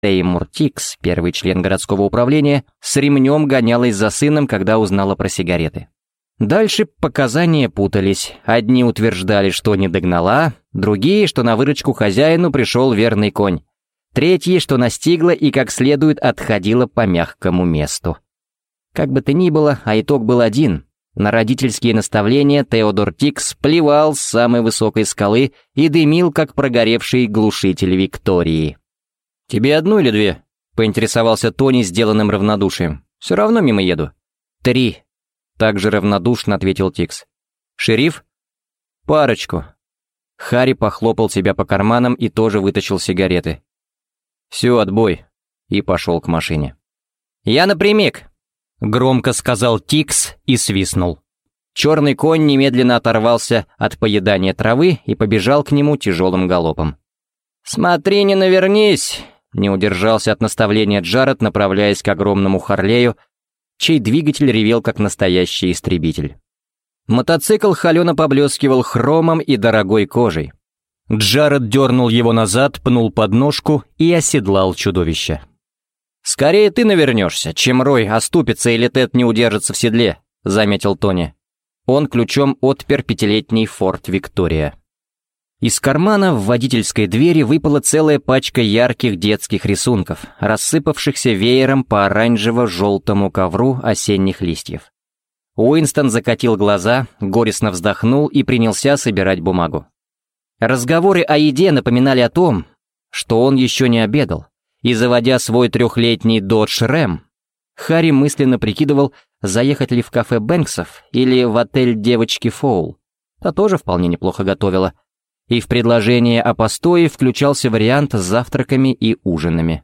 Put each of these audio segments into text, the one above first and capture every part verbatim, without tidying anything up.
Сеймур Тикс, первый член городского управления, с ремнем гонялась за сыном, когда узнала про сигареты. Дальше показания путались. Одни утверждали, что не догнала, другие, что на выручку хозяину пришел верный конь, третьи, что настигла и как следует отходила по мягкому месту. Как бы то ни было, а итог был один. На родительские наставления Теодор Тикс плевал с самой высокой скалы и дымил, как прогоревший глушитель Виктории. «Тебе одну или две?» — поинтересовался Тони сделанным равнодушием. «Все равно мимо еду». «Три», — также равнодушно ответил Тикс. «Шериф?» «Парочку». Харри похлопал себя по карманам и тоже вытащил сигареты. «Все, отбой», и пошел к машине. «Я напрямик», — громко сказал Тикс и свистнул. Черный конь немедленно оторвался от поедания травы и побежал к нему тяжелым галопом. «Смотри, не навернись!» — не удержался от наставления Джаред, направляясь к огромному Харлею, чей двигатель ревел как настоящий истребитель. Мотоцикл холено поблескивал хромом и дорогой кожей. Джаред дернул его назад, пнул подножку и оседлал чудовище. «Скорее ты навернешься, чем Рой оступится или Тед не удержится в седле», — заметил Тони. Он ключом отпер пятилетний Форд Виктория. Из кармана в водительской двери выпала целая пачка ярких детских рисунков, рассыпавшихся веером по оранжево-желтому ковру осенних листьев. Уинстон закатил глаза, горестно вздохнул и принялся собирать бумагу. Разговоры о еде напоминали о том, что он еще не обедал, и, заводя свой трехлетний Dodge Ram, Харри мысленно прикидывал, заехать ли в кафе Бэнксов или в отель девочки Фоул. Та тоже вполне неплохо готовила. И в предложение о постое включался вариант с завтраками и ужинами.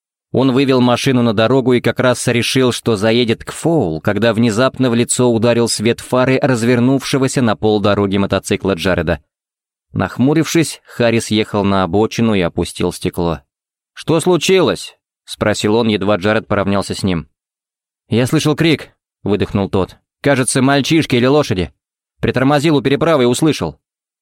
Он вывел машину на дорогу и как раз решил, что заедет к Фоул, когда внезапно в лицо ударил свет фары развернувшегося на полдороги мотоцикла Джареда. Нахмурившись, Харри съехал на обочину и опустил стекло. «Что случилось?» — спросил он, едва Джаред поравнялся с ним. «Я слышал крик», — выдохнул тот. «Кажется, мальчишки или лошади. Притормозил у переправы и услышал».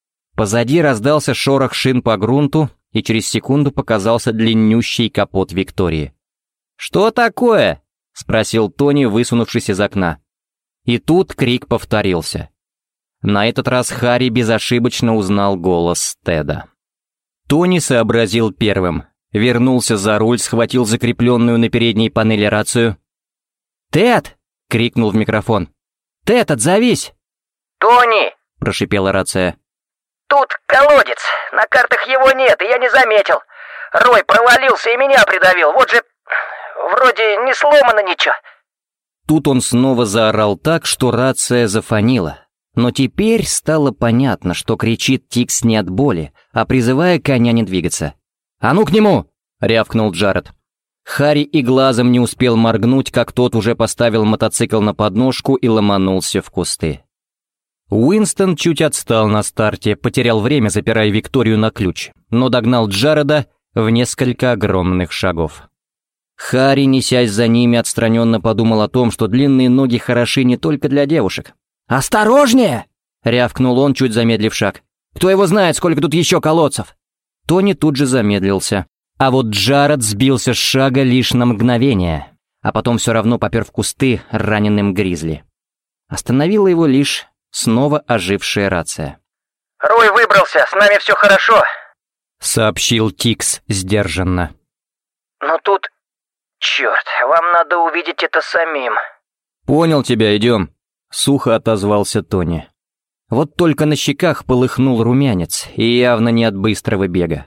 Позади раздался шорох шин по грунту, и через секунду показался длиннющий капот Виктории. «Что такое?» — спросил Тони, высунувшись из окна. И тут крик повторился. На этот раз Харри безошибочно узнал голос Теда. Тони сообразил первым. Вернулся за руль, схватил закрепленную на передней панели рацию. «Тед!» — крикнул в микрофон. «Тед, отзовись!» «Тони!» — прошипела рация. «Тут колодец, на картах его нет, и я не заметил. Рой провалился и меня придавил, вот же... вроде не сломано ничего». Тут он снова заорал так, что рация зафонила. Но теперь стало понятно, что кричит Тикс не от боли, а призывая коня не двигаться. «А ну к нему!» — рявкнул Джаред. Харри и глазом не успел моргнуть, как тот уже поставил мотоцикл на подножку и ломанулся в кусты. Уинстон чуть отстал на старте, потерял время, запирая Викторию на ключ, но догнал Джареда в несколько огромных шагов. Харри, несясь за ними, отстраненно подумал о том, что длинные ноги хороши не только для девушек. «Осторожнее!» — рявкнул он, чуть замедлив шаг. «Кто его знает, сколько тут еще колодцев?» Тони тут же замедлился, а вот Джаред сбился с шага лишь на мгновение, а потом все равно попер в кусты раненым гризли. Остановила его лишь снова ожившая рация. «Рой выбрался, с нами все хорошо», — сообщил Тикс сдержанно. «Но тут... черт, вам надо увидеть это самим». «Понял тебя, идем», — сухо отозвался Тони. Вот только на щеках полыхнул румянец, и явно не от быстрого бега.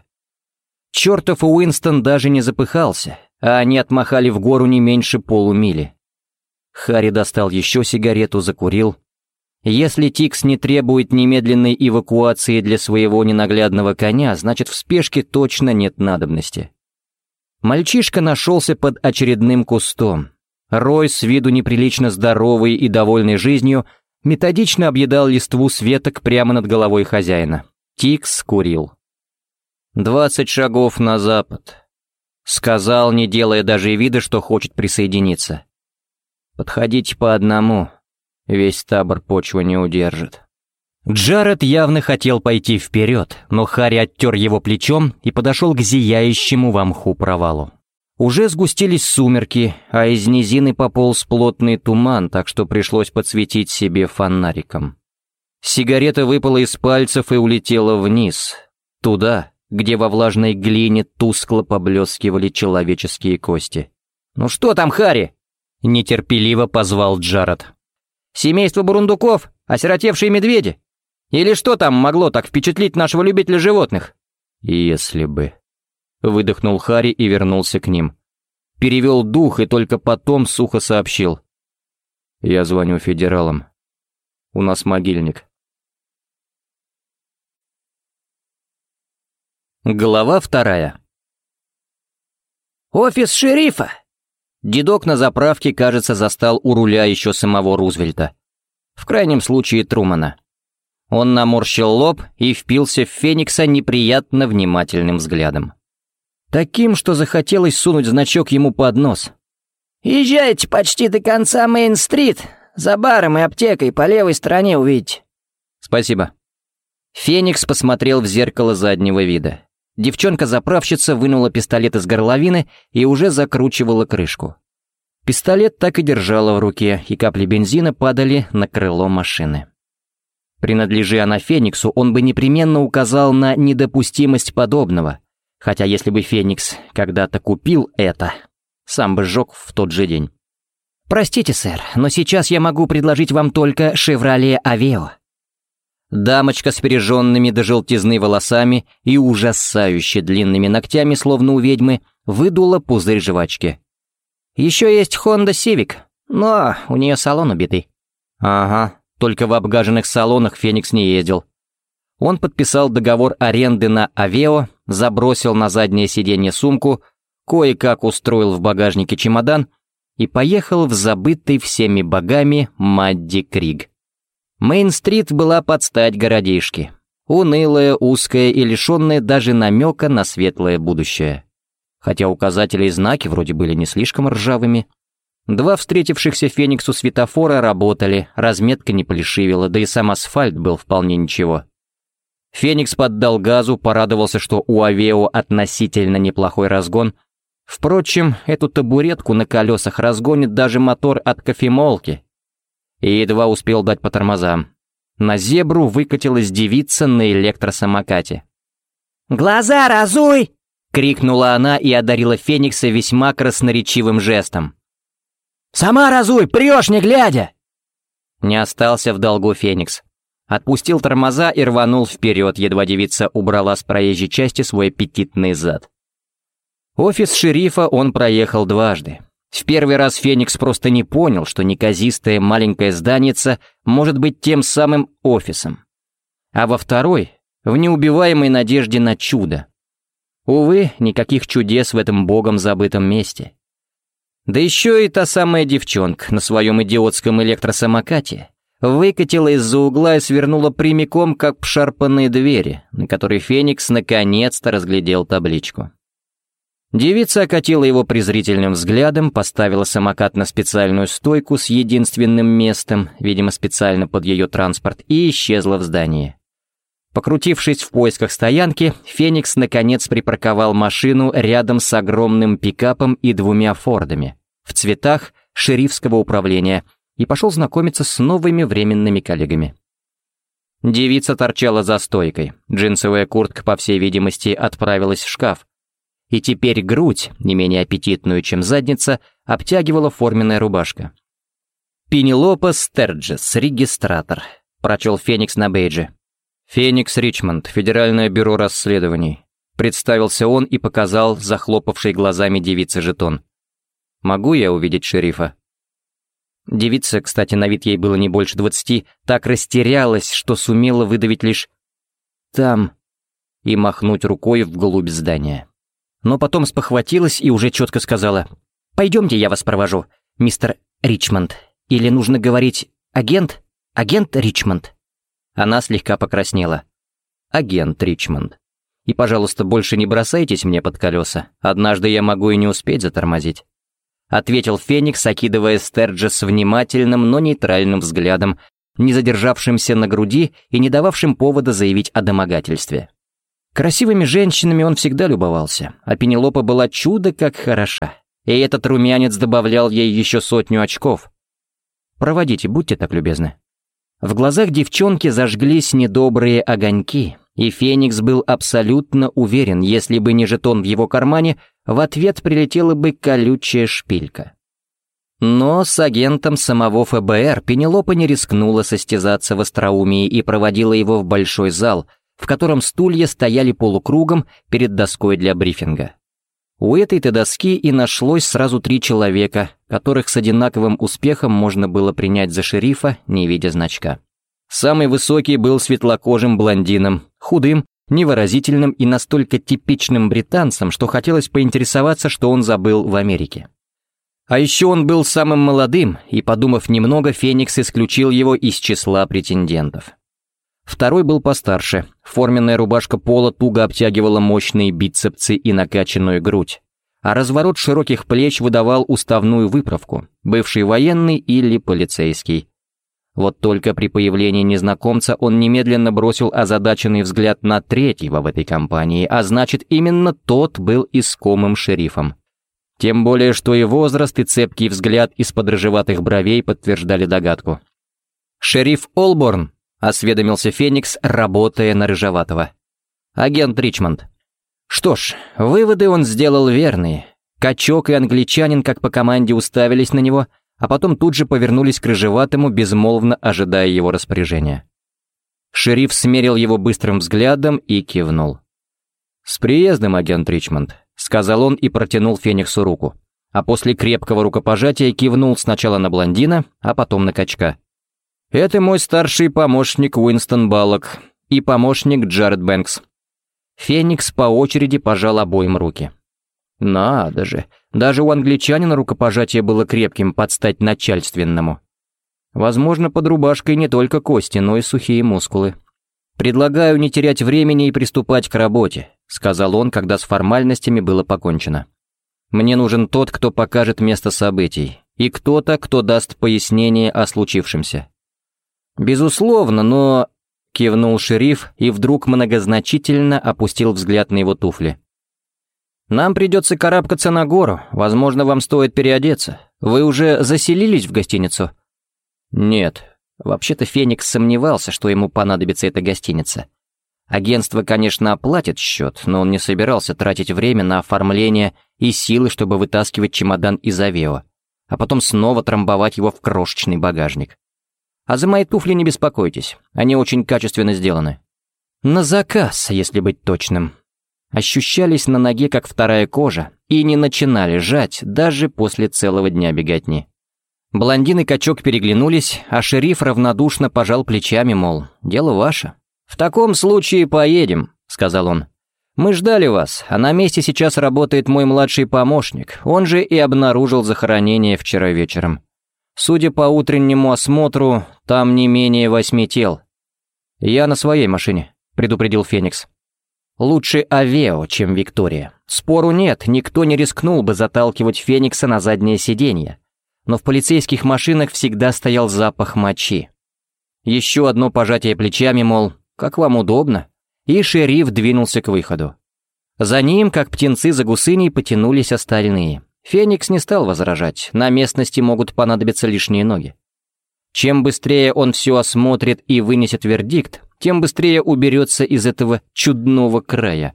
Чертов Уинстон даже не запыхался, а они отмахали в гору не меньше полумили. Харри достал еще сигарету, закурил. Если Тикс не требует немедленной эвакуации для своего ненаглядного коня, значит, в спешке точно нет надобности. Мальчишка нашелся под очередным кустом. Рой, с виду неприлично здоровый и довольный жизнью, методично объедал листву с веток прямо над головой хозяина. Тикс курил. «Двадцать шагов на запад», — сказал, не делая даже вида, что хочет присоединиться. «Подходите по одному, весь табор почву не удержит». Джаред явно хотел пойти вперед, но Харри оттер его плечом и подошел к зияющему во мху провалу. Уже сгустились сумерки, а из низины пополз плотный туман, так что пришлось подсветить себе фонариком. Сигарета выпала из пальцев и улетела вниз, туда, где во влажной глине тускло поблескивали человеческие кости. «Ну что там, Харри?» — нетерпеливо позвал Джаред. «Семейство бурундуков? Осиротевшие медведи? Или что там могло так впечатлить нашего любителя животных?» «Если бы...» — выдохнул Харри и вернулся к ним. Перевел дух и только потом сухо сообщил. «Я звоню федералам. У нас могильник». Глава вторая. «Офис шерифа!» Дедок на заправке, кажется, застал у руля еще самого Рузвельта. В крайнем случае Трумана. Он наморщил лоб и впился в Феникса неприятно внимательным взглядом. Таким, что захотелось сунуть значок ему под нос. «Езжайте почти до конца Мейн-стрит. За баром и аптекой по левой стороне увидите». «Спасибо». Феникс посмотрел в зеркало заднего вида. Девчонка-заправщица вынула пистолет из горловины и уже закручивала крышку. Пистолет так и держала в руке, и капли бензина падали на крыло машины. Принадлежи она Фениксу, он бы непременно указал на недопустимость подобного, хотя если бы Феникс когда-то купил это, сам бы сжег в тот же день. «Простите, сэр, но сейчас я могу предложить вам только «Шевроле Авео». Дамочка с пережженными до желтизны волосами и ужасающе длинными ногтями, словно у ведьмы, выдула пузырь жвачки. «Еще есть Honda Civic, но у нее салон убитый». «Ага, только в обгаженных салонах Феникс не ездил». Он подписал договор аренды на Авео, забросил на заднее сиденье сумку, кое-как устроил в багажнике чемодан и поехал в забытый всеми богами Мадди Криг. Мейн-стрит была под стать городишке. Унылая, узкая и лишенная даже намека на светлое будущее. Хотя указатели и знаки вроде были не слишком ржавыми. Два встретившихся Фениксу светофора работали, разметка не плешивела, да и сам асфальт был вполне ничего. Феникс поддал газу, порадовался, что у Авео относительно неплохой разгон. Впрочем, эту табуретку на колесах разгонит даже мотор от кофемолки. И едва успел дать по тормозам. На зебру выкатилась девица на электросамокате. «Глаза разуй!» — крикнула она и одарила Феникса весьма красноречивым жестом. «Сама разуй, прешь не глядя!» Не остался в долгу Феникс. Отпустил тормоза и рванул вперед, едва девица убрала с проезжей части свой аппетитный зад. Офис шерифа он проехал дважды. В первый раз Феникс просто не понял, что неказистое маленькое зданице может быть тем самым офисом. А во второй — в неубиваемой надежде на чудо. Увы, никаких чудес в этом богом забытом месте. Да еще и та самая девчонка на своем идиотском электросамокате выкатила из-за угла и свернула прямиком, как обшарпанные двери, на которой Феникс наконец-то разглядел табличку. Девица окатила его презрительным взглядом, поставила самокат на специальную стойку с единственным местом, видимо, специально под ее транспорт, и исчезла в здании. Покрутившись в поисках стоянки, Феникс наконец припарковал машину рядом с огромным пикапом и двумя фордами в цветах шерифского управления и пошел знакомиться с новыми временными коллегами. Девица торчала за стойкой, джинсовая куртка, по всей видимости, отправилась в шкаф, и теперь грудь, не менее аппетитную, чем задница, обтягивала форменная рубашка. «Пенелопа Стерджес, регистратор», — прочел Феникс на бейдже. «Феникс Ричмонд, Федеральное бюро расследований», — представился он и показал захлопавшей глазами девице жетон. «Могу я увидеть шерифа?» Девица, кстати, на вид ей было не больше двадцати, так растерялась, что сумела выдавить лишь «там» и махнуть рукой вглубь здания. Но потом спохватилась и уже четко сказала: «Пойдемте, я вас провожу, мистер Ричмонд. Или нужно говорить агент? Агент Ричмонд?» Она слегка покраснела. «Агент Ричмонд. И, пожалуйста, больше не бросайтесь мне под колеса. Однажды я могу и не успеть затормозить», — ответил Феникс, окидывая Стерджес внимательным, но нейтральным взглядом, не задержавшимся на груди и не дававшим повода заявить о домогательстве. Красивыми женщинами он всегда любовался, а Пенелопа была чудо как хороша, и этот румянец добавлял ей еще сотню очков. «Проводите, будьте так любезны». В глазах девчонки зажглись недобрые огоньки, и Феникс был абсолютно уверен, если бы не жетон в его кармане, в ответ прилетела бы колючая шпилька. Но с агентом самого эф бэ эр Пенелопа не рискнула состязаться в остроумии и проводила его в большой зал, в котором стулья стояли полукругом перед доской для брифинга. У этой-то доски и нашлось сразу три человека, которых с одинаковым успехом можно было принять за шерифа, не видя значка. Самый высокий был светлокожим блондином, худым, невыразительным и настолько типичным британцем, что хотелось поинтересоваться, что он забыл в Америке. А еще он был самым молодым, и, подумав немного, Феникс исключил его из числа претендентов. Второй был постарше, форменная рубашка пола туго обтягивала мощные бицепсы и накачанную грудь, а разворот широких плеч выдавал уставную выправку, бывший военный или полицейский. Вот только при появлении незнакомца он немедленно бросил озадаченный взгляд на третьего в этой компании, а значит, именно тот был искомым шерифом. Тем более, что и возраст, и цепкий взгляд из-под рыжеватых бровей подтверждали догадку. «Шериф Олборн», — осведомился Феникс, работая на рыжеватого. «Агент Ричмонд». Что ж, выводы он сделал верные. Качок и англичанин как по команде уставились на него, а потом тут же повернулись к рыжеватому, безмолвно ожидая его распоряжения. Шериф смерил его быстрым взглядом и кивнул. «С приездом, агент Ричмонд», — сказал он и протянул Фениксу руку, а после крепкого рукопожатия кивнул сначала на блондина, а потом на качка. «Это мой старший помощник Уинстон Баллок и помощник Джаред Бэнкс». Феникс по очереди пожал обоим руки. Надо же, даже у англичанина рукопожатие было крепким под стать начальственному. Возможно, под рубашкой не только кости, но и сухие мускулы. «Предлагаю не терять времени и приступать к работе», — сказал он, когда с формальностями было покончено. «Мне нужен тот, кто покажет место событий, и кто-то, кто даст пояснение о случившемся». «Безусловно, но...» — кивнул шериф и вдруг многозначительно опустил взгляд на его туфли. «Нам придется карабкаться на гору, возможно, вам стоит переодеться. Вы уже заселились в гостиницу?» «Нет». Вообще-то Феникс сомневался, что ему понадобится эта гостиница. Агентство, конечно, оплатит счет, но он не собирался тратить время на оформление и силы, чтобы вытаскивать чемодан из Авео, а потом снова трамбовать его в крошечный багажник. А за мои туфли не беспокойтесь, они очень качественно сделаны. На заказ, если быть точным. Ощущались на ноге, как вторая кожа, и не начинали жать даже после целого дня беготни. Блондин и качок переглянулись, а шериф равнодушно пожал плечами, мол, дело ваше. «В таком случае поедем», — сказал он. «Мы ждали вас, а на месте сейчас работает мой младший помощник, он же и обнаружил захоронение вчера вечером. Судя по утреннему осмотру, там не менее восьми тел». «Я на своей машине», — предупредил Феникс. «Лучше Авео, чем Виктория. Спору нет, никто не рискнул бы заталкивать Феникса на заднее сиденье. Но в полицейских машинах всегда стоял запах мочи. Еще одно пожатие плечами, мол, как вам удобно, и шериф двинулся к выходу. За ним, как птенцы за гусыней, потянулись остальные. Феникс не стал возражать, на местности могут понадобиться лишние ноги. Чем быстрее он все осмотрит и вынесет вердикт, тем быстрее уберется из этого чудного края.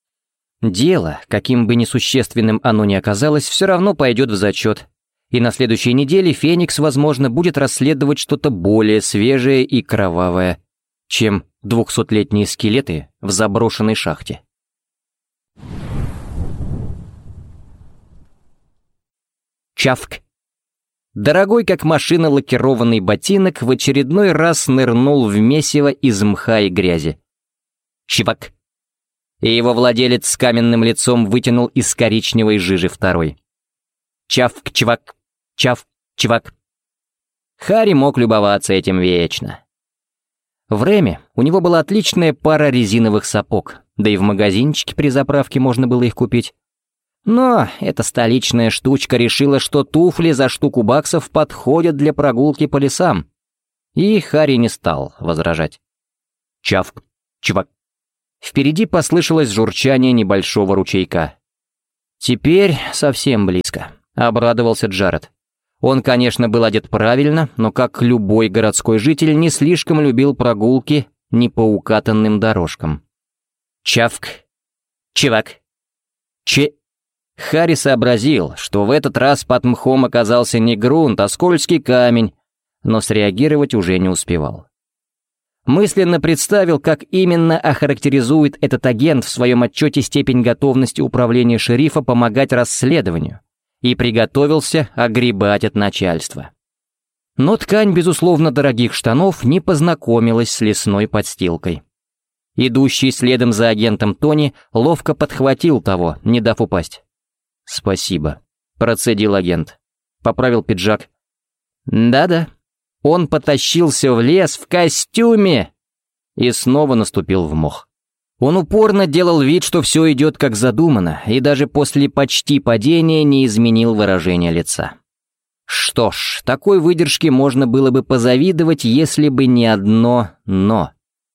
Дело, каким бы несущественным оно ни оказалось, все равно пойдет в зачет. И на следующей неделе Феникс, возможно, будет расследовать что-то более свежее и кровавое, чем двухсотлетние скелеты в заброшенной шахте. Чавк. Дорогой как машина лакированный ботинок в очередной раз нырнул в месиво из мха и грязи. Чвак. И его владелец с каменным лицом вытянул из коричневой жижи второй. Чавк-чвак, чавк-чвак. Харри мог любоваться этим вечно. В Рэме у него была отличная пара резиновых сапог, да и в магазинчике при заправке можно было их купить. Но эта столичная штучка решила, что туфли за штуку баксов подходят для прогулки по лесам. И Харри не стал возражать. Чавк, чвак. Впереди послышалось журчание небольшого ручейка. «Теперь совсем близко», — обрадовался Джаред. Он, конечно, был одет правильно, но, как любой городской житель, не слишком любил прогулки не по укатанным дорожкам. Чавк. Чевак. Че... Харри сообразил, что в этот раз под мхом оказался не грунт, а скользкий камень, но среагировать уже не успевал. Мысленно представил, как именно охарактеризует этот агент в своем отчете степень готовности управления шерифа помогать расследованию, и приготовился огребать от начальства. Но ткань, безусловно, дорогих штанов не познакомилась с лесной подстилкой. Идущий следом за агентом Тони ловко подхватил того, не дав упасть. «Спасибо», — процедил агент. Поправил пиджак. «Да-да». Он потащился в лес в костюме и снова наступил в мох. Он упорно делал вид, что все идет как задумано, и даже после почти падения не изменил выражение лица. Что ж, такой выдержке можно было бы позавидовать, если бы не одно «но».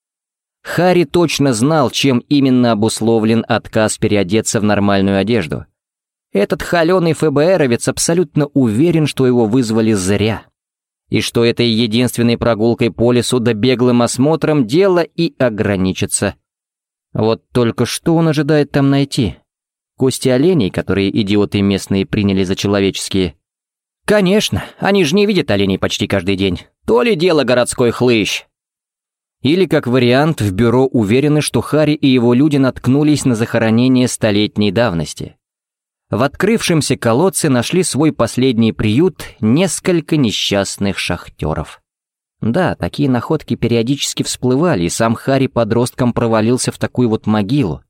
Харри точно знал, чем именно обусловлен отказ переодеться в нормальную одежду. Этот холеный ФБРовец абсолютно уверен, что его вызвали зря, и что этой единственной прогулкой по лесу да беглым осмотром дело и ограничится. Вот только что он ожидает там найти? Кости оленей, которые идиоты местные приняли за человеческие? Конечно, они же не видят оленей почти каждый день. То ли дело городской хлыщ. Или, как вариант, в бюро уверены, что Харри и его люди наткнулись на захоронение столетней давности. В открывшемся колодце нашли свой последний приют несколько несчастных шахтеров. Да, такие находки периодически всплывали, и сам Харри подростком провалился в такую вот могилу.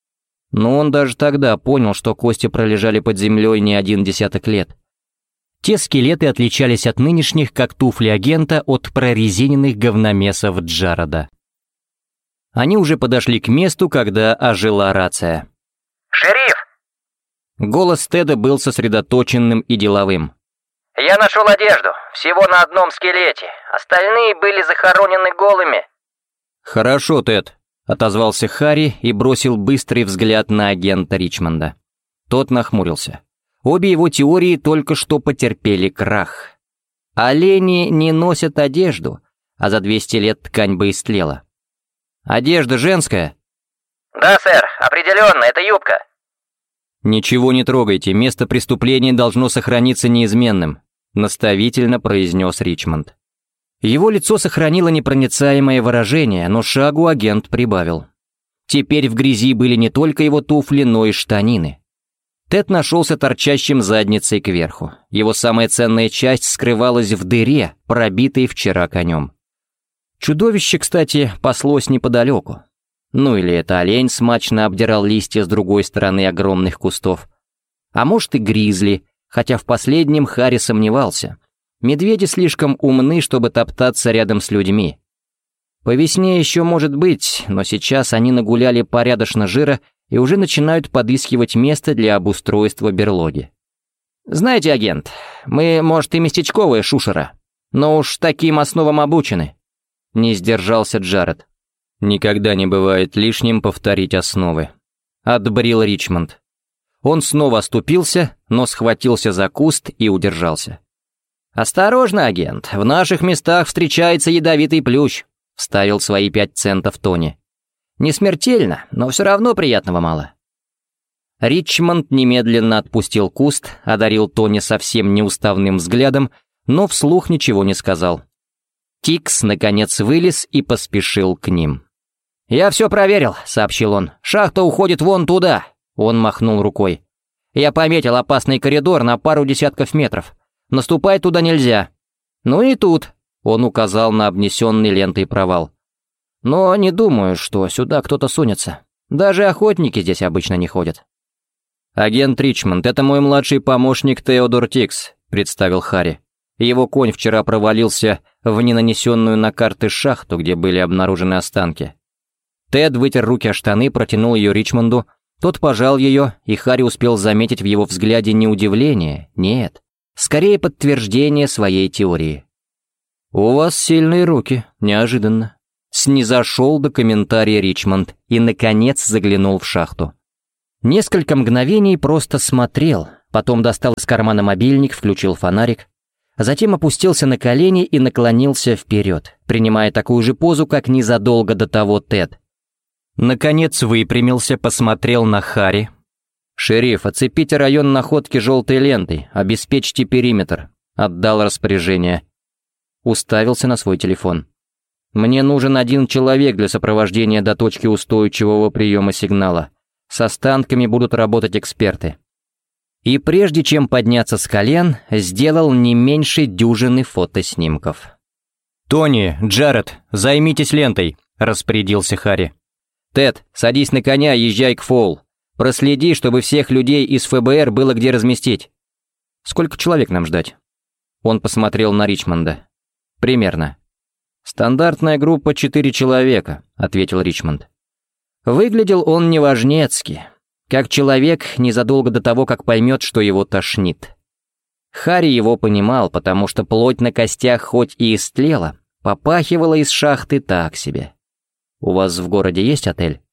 Но он даже тогда понял, что кости пролежали под землей не один десяток лет. Те скелеты отличались от нынешних, как туфли агента, от прорезиненных говномесов Джареда. Они уже подошли к месту, когда ожила рация. «Шериф!» Голос Теда был сосредоточенным и деловым. «Я нашел одежду, всего на одном скелете. Остальные были захоронены голыми». «Хорошо, Тед», — отозвался Харри и бросил быстрый взгляд на агента Ричмонда. Тот нахмурился. Обе его теории только что потерпели крах. Олени не носят одежду, а за двести лет ткань бы истлела. «Одежда женская?» «Да, сэр, определенно, это юбка». «Ничего не трогайте, место преступления должно сохраниться неизменным», наставительно произнес Ричмонд. Его лицо сохранило непроницаемое выражение, но шагу агент прибавил. Теперь в грязи были не только его туфли, но и штанины. Тед нашелся торчащим задницей кверху. Его самая ценная часть скрывалась в дыре, пробитой вчера конем. Чудовище, кстати, паслось неподалеку. Ну или это олень смачно обдирал листья с другой стороны огромных кустов. А может и гризли, хотя в последнем Харри сомневался. Медведи слишком умны, чтобы топтаться рядом с людьми. По весне еще может быть, но сейчас они нагуляли порядочно жира и уже начинают подыскивать место для обустройства берлоги. «Знаете, агент, мы, может, и местечковые шушера, но уж таким основам обучены», — не сдержался Джаред. «Никогда не бывает лишним повторить основы», — отбрил Ричмонд. Он снова оступился, но схватился за куст и удержался. «Осторожно, агент, в наших местах встречается ядовитый плющ», — вставил свои пять центов Тони. «Не смертельно, но все равно приятного мало». Ричмонд немедленно отпустил куст, одарил Тони совсем неуставным взглядом, но вслух ничего не сказал. Тикс, наконец, вылез и поспешил к ним. «Я все проверил», — сообщил он. «Шахта уходит вон туда», — он махнул рукой. «Я пометил опасный коридор на пару десятков метров. Наступать туда нельзя. Ну и тут», — он указал на обнесенный лентой провал. «Но не думаю, что сюда кто-то сунется. Даже охотники здесь обычно не ходят». «Агент Ричмонд, это мой младший помощник Теодор Тикс», — представил Харри. Его конь вчера провалился в ненанесенную на карты шахту, где были обнаружены останки. Тед вытер руки о штаны, протянул ее Ричмонду. Тот пожал ее, и Харри успел заметить в его взгляде не удивление, нет, скорее подтверждение своей теории. «У вас сильные руки, неожиданно». Снизошел до комментария Ричмонд и, наконец, заглянул в шахту. Несколько мгновений просто смотрел, потом достал из кармана мобильник, включил фонарик, затем опустился на колени и наклонился вперед, принимая такую же позу, как незадолго до того Тед. Наконец выпрямился, посмотрел на Харри. «Шериф, оцепите район находки желтой лентой, обеспечьте периметр», — отдал распоряжение. Уставился на свой телефон. «Мне нужен один человек для сопровождения до точки устойчивого приема сигнала. С останками будут работать эксперты». И прежде чем подняться с колен, сделал не меньше дюжины фотоснимков. «Тони, Джаред, займитесь лентой», — распорядился Харри. «Тед, садись на коня, езжай к Фоул. Проследи, чтобы всех людей из ФБР было где разместить. Сколько человек нам ждать?» Он посмотрел на Ричмонда. «Примерно». «Стандартная группа четыре человека», — ответил Ричмонд. Выглядел он неважнецки, как человек незадолго до того, как поймет, что его тошнит. Харри его понимал, потому что плоть на костях хоть и истлела, попахивала из шахты так себе. «У вас в городе есть отель?»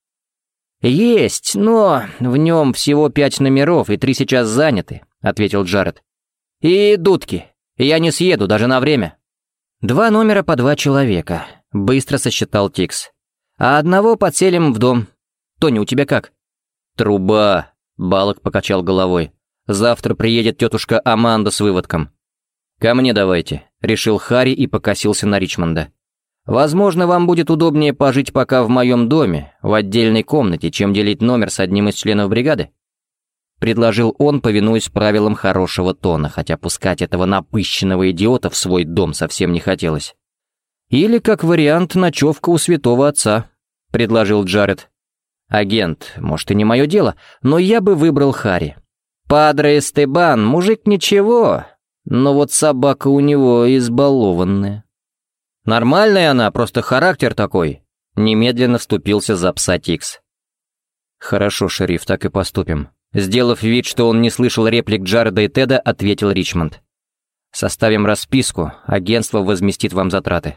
«Есть, но в нем всего пять номеров, и три сейчас заняты», — ответил Джаред. «И дудки. Я не съеду даже на время». «Два номера по два человека», — быстро сосчитал Тикс. «А одного подселим в дом. Тони, у тебя как?» «Труба», — Балок покачал головой. «Завтра приедет тетушка Аманда с выводком». «Ко мне давайте», — решил Харри и покосился на Ричмонда. «Возможно, вам будет удобнее пожить пока в моем доме, в отдельной комнате, чем делить номер с одним из членов бригады?» Предложил он, повинуясь правилам хорошего тона, хотя пускать этого напыщенного идиота в свой дом совсем не хотелось. «Или, как вариант, ночевка у святого отца», — предложил Джаред. «Агент, может, и не мое дело, но я бы выбрал Харри. Падре Эстебан, мужик ничего, но вот собака у него избалованная». «Нормальная она, просто характер такой», — немедленно вступился за пса Тикс. «Хорошо, шериф, так и поступим». Сделав вид, что он не слышал реплик Джареда и Теда, ответил Ричмонд. «Составим расписку, агентство возместит вам затраты».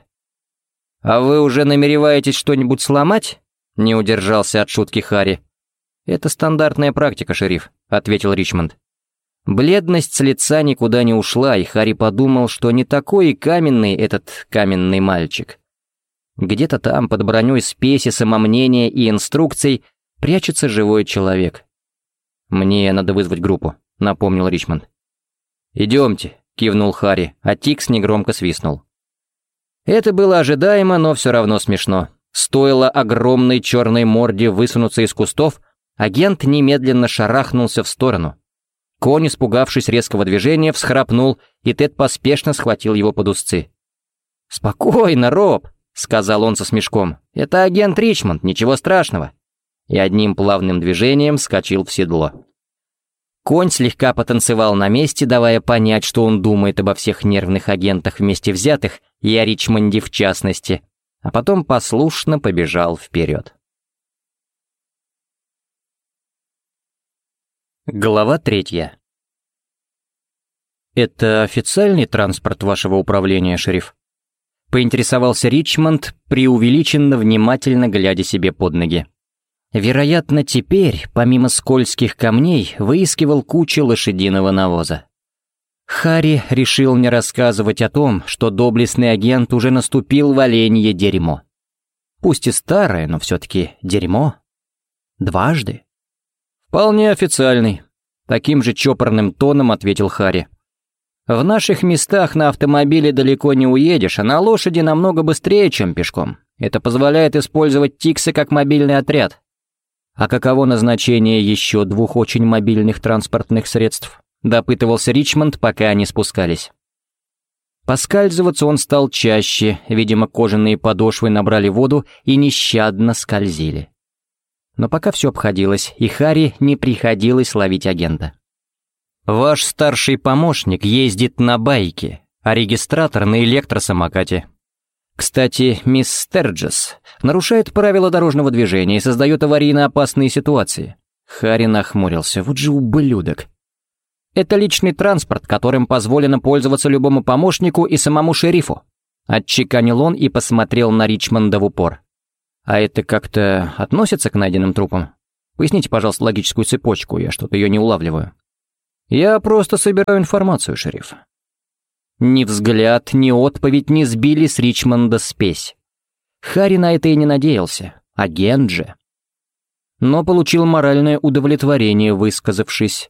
«А вы уже намереваетесь что-нибудь сломать?» — не удержался от шутки Харри. «Это стандартная практика, шериф», — ответил Ричмонд. Бледность с лица никуда не ушла, и Харри подумал, что не такой и каменный этот каменный мальчик. Где-то там, под броней спеси, самомнения и инструкций, прячется живой человек. «Мне надо вызвать группу», — напомнил Ричмонд. «Идемте», — кивнул Харри, а Тикс негромко свистнул. Это было ожидаемо, но все равно смешно. Стоило огромной черной морде высунуться из кустов, агент немедленно шарахнулся в сторону. Конь, испугавшись резкого движения, всхрапнул, и Тед поспешно схватил его под узцы. «Спокойно, Роб», — сказал он со смешком. «Это агент Ричмонд, ничего страшного». И одним плавным движением вскочил в седло. Конь слегка потанцевал на месте, давая понять, что он думает обо всех нервных агентах вместе взятых, и о Ричмонде в частности, а потом послушно побежал вперед. Глава третья. «Это официальный транспорт вашего управления, шериф?» Поинтересовался Ричмонд, преувеличенно внимательно глядя себе под ноги. Вероятно, теперь, помимо скользких камней, выискивал кучу лошадиного навоза. Харри решил не рассказывать о том, что доблестный агент уже наступил в оленье дерьмо. Пусть и старое, но все-таки дерьмо. Дважды. «Вполне официальный», — таким же чопорным тоном ответил Харри. «В наших местах на автомобиле далеко не уедешь, а на лошади намного быстрее, чем пешком. Это позволяет использовать Тикса как мобильный отряд». «А каково назначение еще двух очень мобильных транспортных средств?» — допытывался Ричмонд, пока они спускались. Поскальзываться он стал чаще, видимо, кожаные подошвы набрали воду и нещадно скользили. Но пока все обходилось, и Харри не приходилось ловить агента. «Ваш старший помощник ездит на байке, а регистратор на электросамокате. Кстати, мисс Стерджес нарушает правила дорожного движения и создает аварийно опасные ситуации». Харри нахмурился. «Вот же ублюдок». «Это личный транспорт, которым позволено пользоваться любому помощнику и самому шерифу», Отчеканил он и посмотрел на Ричмонда в упор. «А это как-то относится к найденным трупам? Поясните, пожалуйста, логическую цепочку, я что-то ее не улавливаю». «Я просто собираю информацию, шериф». Ни взгляд, ни отповедь не сбили с Ричмонда спесь. Харри на это и не надеялся, агент же. Но получил моральное удовлетворение, высказавшись.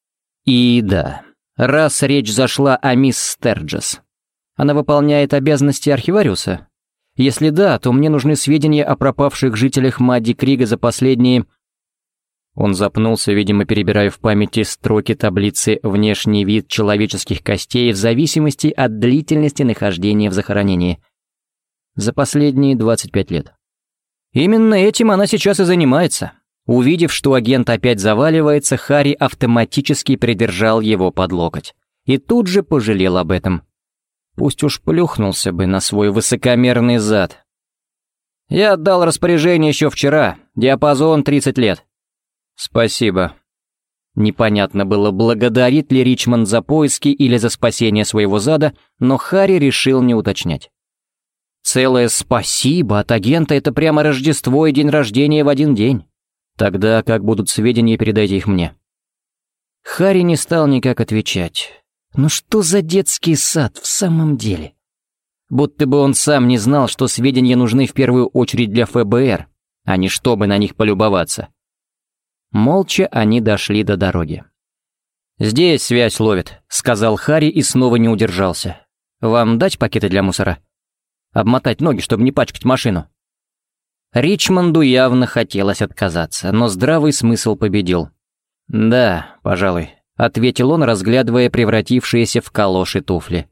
И да, раз речь зашла о мисс Стерджес, она выполняет обязанности архивариуса? Если да, то мне нужны сведения о пропавших жителях Мадди Крига за последние... Он запнулся, видимо, перебирая в памяти строки таблицы «Внешний вид человеческих костей в зависимости от длительности нахождения в захоронении». За последние двадцать пять лет. Именно этим она сейчас и занимается. Увидев, что агент опять заваливается, Харри автоматически придержал его под локоть. И тут же пожалел об этом. Пусть уж плюхнулся бы на свой высокомерный зад. «Я отдал распоряжение еще вчера. Диапазон тридцать лет». «Спасибо». Непонятно было, благодарит ли Ричмонд за поиски или за спасение своего зада, но Харри решил не уточнять. Целое спасибо от агента — это прямо Рождество и день рождения в один день. Тогда как будут сведения, передайте их мне. Харри не стал никак отвечать. Ну что за детский сад в самом деле? Будто бы он сам не знал, что сведения нужны в первую очередь для эф бэ эр, а не чтобы на них полюбоваться. Молча они дошли до дороги. «Здесь связь ловит», — сказал Харри и снова не удержался. «Вам дать пакеты для мусора? Обмотать ноги, чтобы не пачкать машину». Ричмонду явно хотелось отказаться, но здравый смысл победил. «Да, пожалуй», — ответил он, разглядывая превратившиеся в калоши туфли.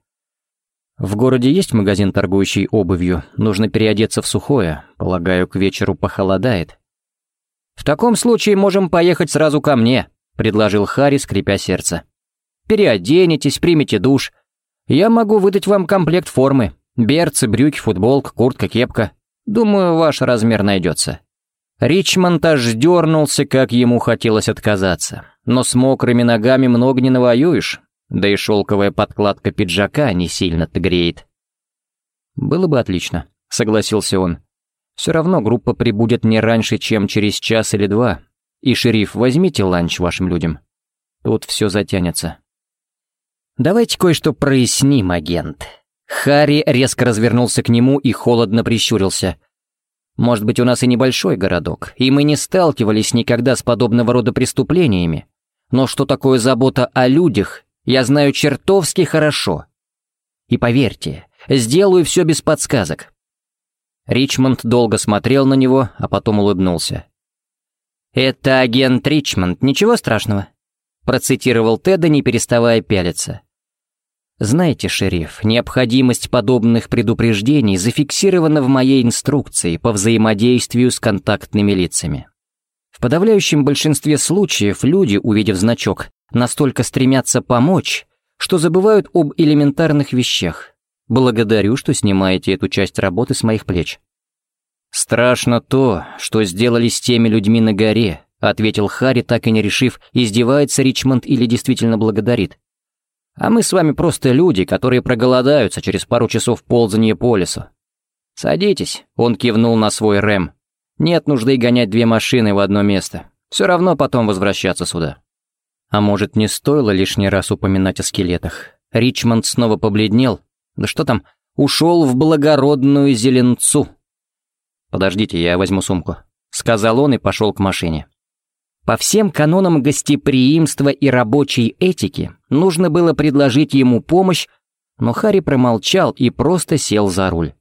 «В городе есть магазин, торгующий обувью. Нужно переодеться в сухое. Полагаю, к вечеру похолодает». «В таком случае можем поехать сразу ко мне», — предложил Харри, скрипя сердце. «Переоденетесь, примите душ. Я могу выдать вам комплект формы. Берцы, брюки, футболка, куртка, кепка. Думаю, ваш размер найдется». Ричмонд аж дернулся, как ему хотелось отказаться. Но с мокрыми ногами много не навоюешь, да и шелковая подкладка пиджака не сильно-то греет. «Было бы отлично», — согласился он. «Все равно группа прибудет не раньше, чем через час или два. И, шериф, возьмите ланч вашим людям. Тут все затянется». «Давайте кое-что проясним, агент». Харри резко развернулся к нему и холодно прищурился. «Может быть, у нас и небольшой городок, и мы не сталкивались никогда с подобного рода преступлениями. Но что такое забота о людях, я знаю чертовски хорошо. И поверьте, сделаю все без подсказок». Ричмонд долго смотрел на него, а потом улыбнулся. «Это агент Ричмонд, ничего страшного», — процитировал Теда, не переставая пялиться. «Знаете, шериф, необходимость подобных предупреждений зафиксирована в моей инструкции по взаимодействию с контактными лицами. В подавляющем большинстве случаев люди, увидев значок, настолько стремятся помочь, что забывают об элементарных вещах. Благодарю, что снимаете эту часть работы с моих плеч». «Страшно то, что сделали с теми людьми на горе», — ответил Харри, так и не решив, издевается Ричмонд или действительно благодарит. «А мы с вами просто люди, которые проголодаются через пару часов ползания по лесу. Садитесь», — он кивнул на свой рэм. «Нет нужды гонять две машины в одно место. Все равно потом возвращаться сюда». А может, не стоило лишний раз упоминать о скелетах? Ричмонд снова побледнел. Да что там, ушел в благородную зеленцу. «Подождите, я возьму сумку», — сказал он и пошел к машине. По всем канонам гостеприимства и рабочей этики нужно было предложить ему помощь, но Харри промолчал и просто сел за руль.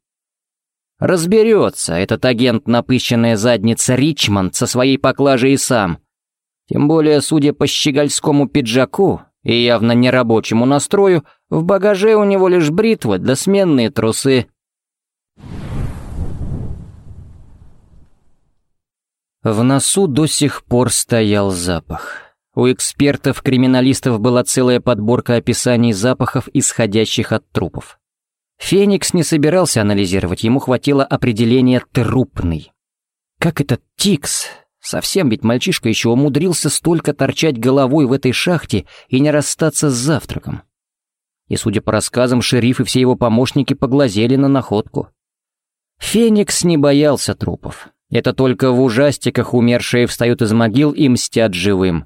Разберется этот агент напыщенная задница Ричмонд со своей поклажей и сам. Тем более, судя по щегольскому пиджаку и явно нерабочему настрою, в багаже у него лишь бритва да сменные трусы. В носу до сих пор стоял запах. У экспертов-криминалистов была целая подборка описаний запахов, исходящих от трупов. Феникс не собирался анализировать, ему хватило определения «трупный». Как этот Тикс, совсем ведь мальчишка еще умудрился столько торчать головой в этой шахте и не расстаться с завтраком. и, судя по рассказам, шериф и все его помощники поглазели на находку. Феникс не боялся трупов. Это только в ужастиках умершие встают из могил и мстят живым.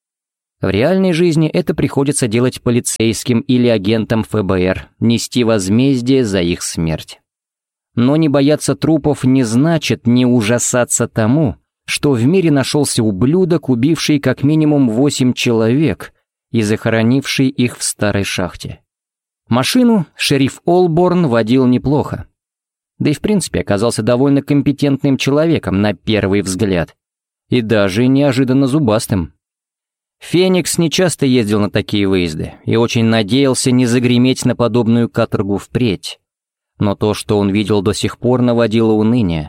В реальной жизни это приходится делать полицейским или агентам эф бэ эр, нести возмездие за их смерть. Но не бояться трупов не значит не ужасаться тому, что в мире нашелся ублюдок, убивший как минимум восемь человек и захоронивший их в старой шахте. Машину шериф Олборн водил неплохо. Да и в принципе оказался довольно компетентным человеком на первый взгляд. И даже неожиданно зубастым. Феникс нечасто ездил на такие выезды и очень надеялся не загреметь на подобную каторгу впредь. Но то, что он видел до сих пор, наводило уныние.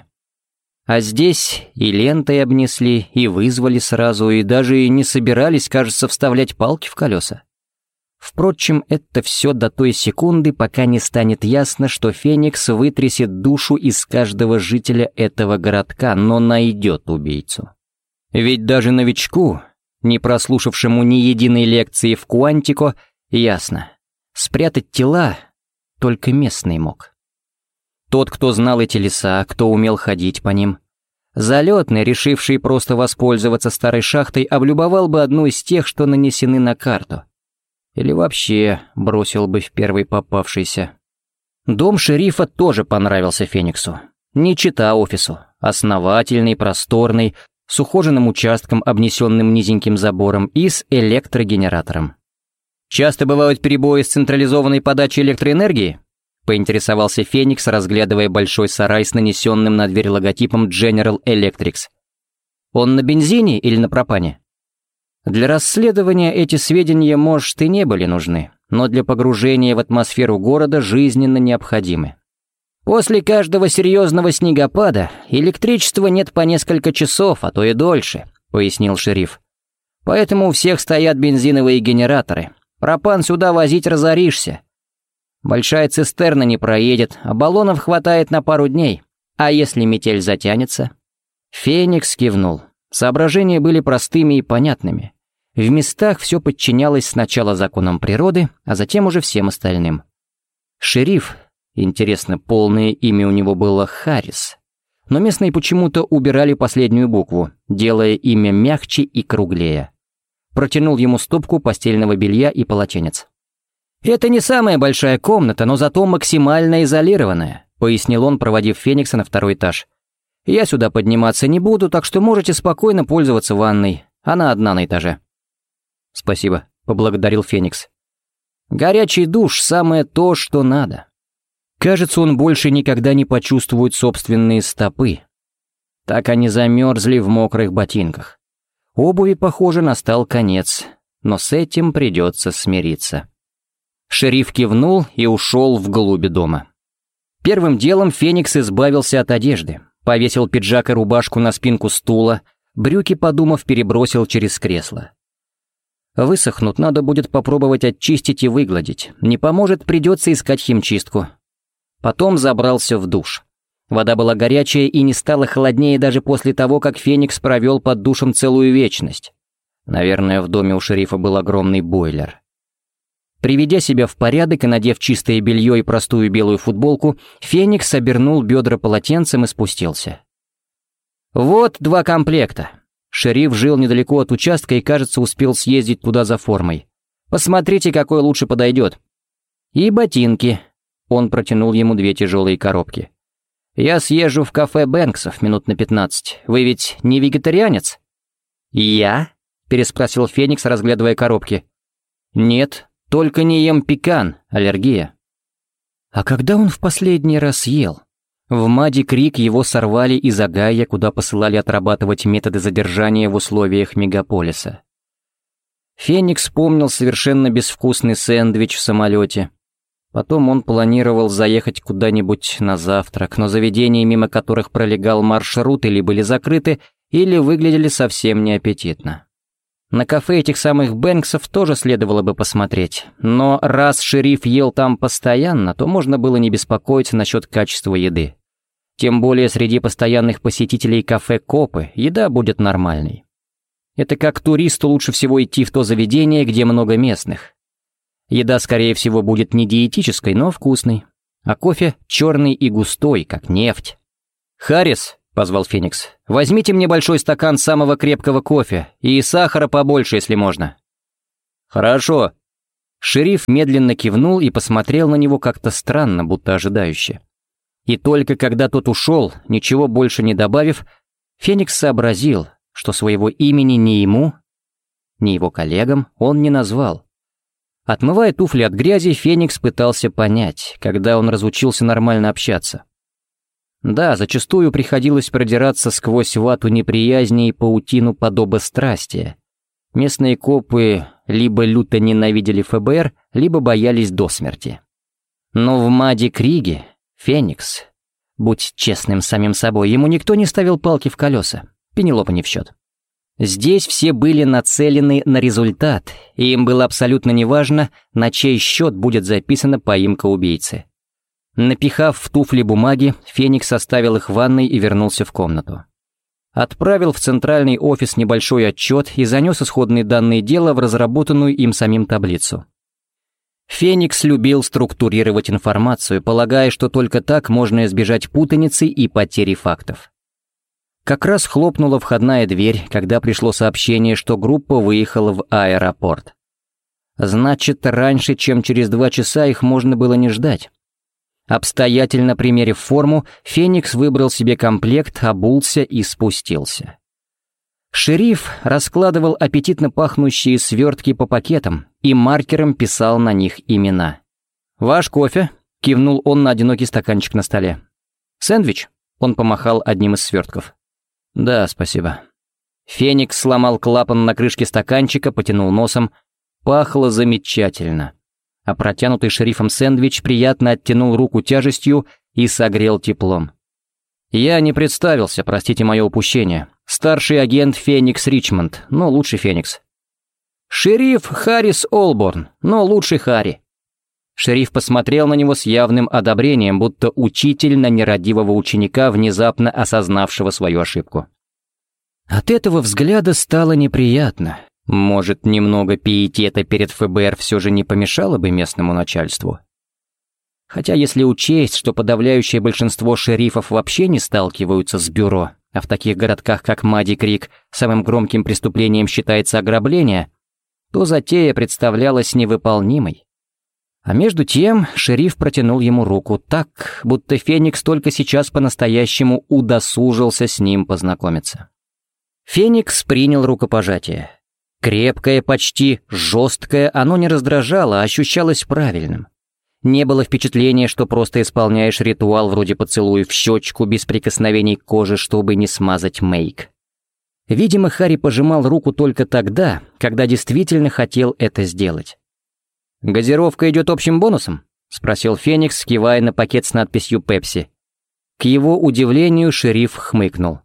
А здесь и лентой обнесли, и вызвали сразу, и даже и не собирались, кажется, вставлять палки в колеса. Впрочем, это все до той секунды, пока не станет ясно, что Феникс вытрясет душу из каждого жителя этого городка, но найдет убийцу. Ведь даже новичку, не прослушавшему ни единой лекции в Куантико, ясно, спрятать тела только местный мог. Тот, кто знал эти леса, кто умел ходить по ним. Залетный, решивший просто воспользоваться старой шахтой, облюбовал бы одну из тех, что нанесены на карту. Или вообще бросил бы в первый попавшийся. Дом шерифа тоже понравился Фениксу. Не чита офису. Основательный, просторный, с ухоженным участком, обнесенным низеньким забором и с электрогенератором. «Часто бывают перебои с централизованной подачей электроэнергии?» — поинтересовался Феникс, разглядывая большой сарай с нанесенным на дверь логотипом General Electric. «Он на бензине или на пропане?» Для расследования эти сведения, может, и не были нужны, но для погружения в атмосферу города жизненно необходимы. После каждого серьезного снегопада электричества нет по несколько часов, а то и дольше, пояснил шериф. Поэтому у всех стоят бензиновые генераторы. Пропан сюда возить разоришься. Большая цистерна не проедет, а баллонов хватает на пару дней. А если метель затянется? Феникс кивнул. Соображения были простыми и понятными. В местах все подчинялось сначала законам природы, а затем уже всем остальным. Шериф, интересно, полное имя у него было Харрис, но местные почему-то убирали последнюю букву, делая имя мягче и круглее. Протянул ему стопку постельного белья и полотенец. «Это не самая большая комната, но зато максимально изолированная», пояснил он, проводив Феникса на второй этаж. «Я сюда подниматься не буду, так что можете спокойно пользоваться ванной. Она одна на этаже». «Спасибо», — поблагодарил Феникс. «Горячий душ — самое то, что надо». Кажется, он больше никогда не почувствует собственные стопы. Так они замерзли в мокрых ботинках. Обуви, похоже, настал конец, но с этим придется смириться. Шериф кивнул и ушел вглубь дома. Первым делом Феникс избавился от одежды, повесил пиджак и рубашку на спинку стула, брюки, подумав, перебросил через кресло. Высохнут, надо будет попробовать очистить и выгладить. Не поможет, придется искать химчистку. Потом забрался в душ. Вода была горячая и не стала холоднее даже после того, как Феникс провел под душем целую вечность. Наверное, в доме у шерифа был огромный бойлер. Приведя себя в порядок и надев чистое белье и простую белую футболку, Феникс обернул бедра полотенцем и спустился. «Вот два комплекта». Шериф жил недалеко от участка и, кажется, успел съездить туда за формой. «Посмотрите, какой лучше подойдет». «И ботинки». Он протянул ему две тяжелые коробки. «Я съезжу в кафе Бэнксов минут на пятнадцать. Вы ведь не вегетарианец?» «Я?» — переспросил Феникс, разглядывая коробки. «Нет, только не ем пекан, аллергия». А когда он в последний раз ел? В Мади Крик его сорвали из Огайо, куда посылали отрабатывать методы задержания в условиях мегаполиса. Феникс помнил совершенно безвкусный сэндвич в самолете. Потом он планировал заехать куда-нибудь на завтрак, но заведения, мимо которых пролегал маршрут, или были закрыты, или выглядели совсем неаппетитно. На кафе этих самых Бэнксов тоже следовало бы посмотреть, но раз шериф ел там постоянно, то можно было не беспокоиться насчет качества еды. Тем более среди постоянных посетителей кафе Копы еда будет нормальной. Это как туристу лучше всего идти в то заведение, где много местных. Еда, скорее всего, будет не диетической, но вкусной. А кофе черный и густой, как нефть. «Харрис», — позвал Феникс, — «возьмите мне большой стакан самого крепкого кофе и сахара побольше, если можно». «Хорошо». Шериф медленно кивнул и посмотрел на него как-то странно, будто ожидающе. И только когда тот ушел, ничего больше не добавив, Феникс сообразил, что своего имени ни ему, ни его коллегам он не назвал. Отмывая туфли от грязи, Феникс пытался понять, когда он разучился нормально общаться. Да, зачастую приходилось продираться сквозь вату неприязни и паутину подобострастия. Местные копы либо люто ненавидели ФБР, либо боялись до смерти. Но в Мадди Криге Феникс, будь честным самим собой, ему никто не ставил палки в колеса, Пенелопа не в счет. Здесь все были нацелены на результат, и им было абсолютно неважно, на чей счет будет записана поимка убийцы. Напихав в туфли бумаги, Феникс оставил их в ванной и вернулся в комнату. Отправил в центральный офис небольшой отчет и занес исходные данные дела в разработанную им самим таблицу. Феникс любил структурировать информацию, полагая, что только так можно избежать путаницы и потери фактов. Как раз хлопнула входная дверь, когда пришло сообщение, что группа выехала в аэропорт. Значит, раньше, чем через два часа их можно было не ждать. Обстоятельно примерив форму, Феникс выбрал себе комплект, обулся и спустился. Шериф раскладывал аппетитно пахнущие свертки по пакетам и маркером писал на них имена. «Ваш кофе?» — кивнул он на одинокий стаканчик на столе. «Сэндвич?» — он помахал одним из свертков. «Да, спасибо». Феникс сломал клапан на крышке стаканчика, потянул носом. Пахло замечательно. А протянутый шерифом сэндвич приятно оттянул руку тяжестью и согрел теплом. «Я не представился, простите мое упущение. Старший агент Феникс Ричмонд, но лучший Феникс». «Шериф Харрис Олборн, но лучший Харри». Шериф посмотрел на него с явным одобрением, будто учитель на нерадивого ученика, внезапно осознавшего свою ошибку. От этого взгляда стало неприятно. Может, немного пиетета перед ФБР все же не помешало бы местному начальству? Хотя если учесть, что подавляющее большинство шерифов вообще не сталкиваются с бюро, а в таких городках, как Мадди Крик, самым громким преступлением считается ограбление, то затея представлялась невыполнимой. А между тем шериф протянул ему руку так, будто Феникс только сейчас по-настоящему удосужился с ним познакомиться. Феникс принял рукопожатие. Крепкое, почти жесткое, оно не раздражало, а ощущалось правильным. Не было впечатления, что просто исполняешь ритуал вроде поцелуя в щечку без прикосновений к коже, чтобы не смазать мейк. Видимо, Харри пожимал руку только тогда, когда действительно хотел это сделать. «Газировка идет общим бонусом?» — спросил Феникс, кивая на пакет с надписью «Пепси». К его удивлению шериф хмыкнул.